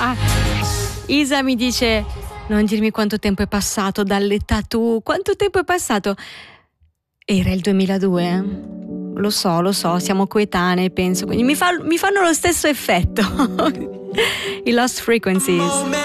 Isa mi dice: non dirmi quanto tempo è passato dalle tattoo. Quanto tempo è passato? Era il 2002? Lo so, siamo coetanei, penso, quindi mi fanno lo stesso effetto. I Lost Frequencies.